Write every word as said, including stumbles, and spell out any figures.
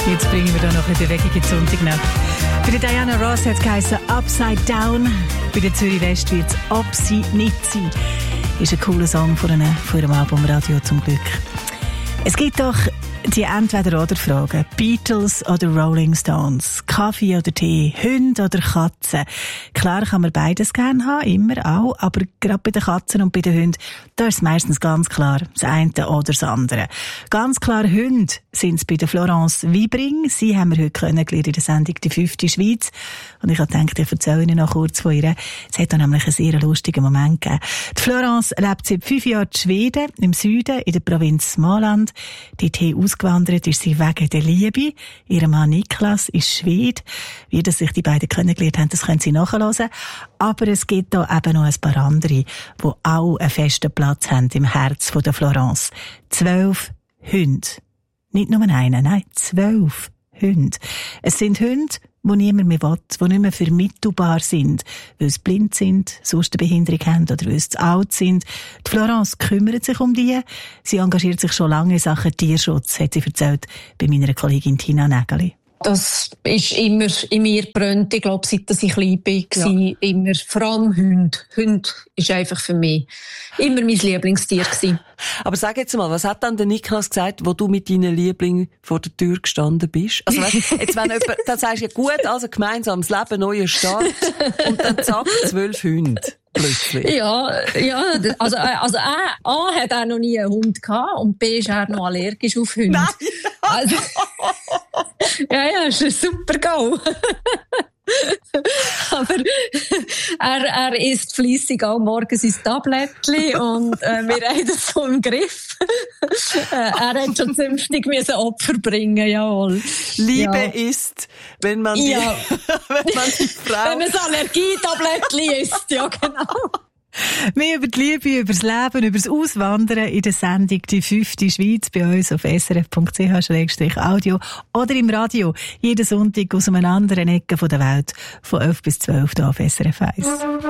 Jetzt bringen wir da noch eine Bewegung in die Sonntagnacht. Bei der Diana Ross hat es geheißen Upside Down. Bei der Zürich West wird es Ob sie nicht sein. Ist ein cooler Song von, einem, von ihrem Album Radio zum Glück. Es gibt doch die Entweder-oder-Fragen. Beatles oder Rolling Stones? Kaffee oder Tee? Hunde oder Katzen? Klar kann man beides gerne haben, immer auch. Aber gerade bei den Katzen und bei den Hunden, da ist es meistens ganz klar das eine oder das andere. Ganz klar Hunde sind es bei der Florence Wiebring. Sie haben wir heute kennengelernt in der Sendung «Die fünfte Schweiz». Und ich habe gedacht, ich erzähle Ihnen noch kurz von ihr. Es hat da nämlich einen sehr lustigen Moment gegeben. Die Florence lebt seit fünf Jahren in Schweden, im Süden, in der Provinz Småland. Dorthin ausgewandert ist sie wegen der Liebe. Ihr Mann Niklas ist Schwede. Wie das sich die beiden kennengelernt haben, das können Sie nachhören. Aber es gibt da eben noch ein paar andere, die auch einen festen Platz haben im Herz von der Florence. Zwölf Hunde. Nicht nur einen, nein, zwölf Hunde. Es sind Hunde, die niemand mehr will, die nicht mehr vermittelbar sind, weil sie blind sind, sonst eine Behinderung haben oder weil sie zu alt sind. Die Florence kümmert sich um die. Sie engagiert sich schon lange in Sachen Tierschutz, hat sie erzählt bei meiner Kollegin Tina Nägeli. Das ist immer in mir brennt. Ich glaube, seit ich klein bin, ja. immer, vor allem Hunde. Hunde ist einfach für mich immer mein Lieblingstier gewesen. Aber sag jetzt mal, was hat dann der Niklas gesagt, wo du mit deinen Lieblingen vor der Tür gestanden bist? Also weißt, jetzt wenn jemand, dann sagst du ja gut, also gemeinsames Leben, neuer Start und dann zack, zwölf Hunde. Plötzlich. Ja, ja, also, also A, A hat er noch nie einen Hund gehabt und B ist er noch allergisch auf Hunde. Nein! Also, ja, ja, ist ein super Go. Aber er, er isst fleissig auch morgens sein Tablettchen und äh, wir haben das so im Griff. äh, er hat schon zünftig müssen Opfer bringen, jawohl. Liebe ja. ist, wenn man die, ja. wenn man die Frau... Wenn man das Allergietablettchen isst, ja genau. Mehr über die Liebe, über das Leben, über das Auswandern in der Sendung «Die fünfte Schweiz» bei uns auf s r f punkt c h slash audio oder im Radio. Jeden Sonntag aus einer anderen Ecke der Welt von elf bis zwölf hier auf S R F eins.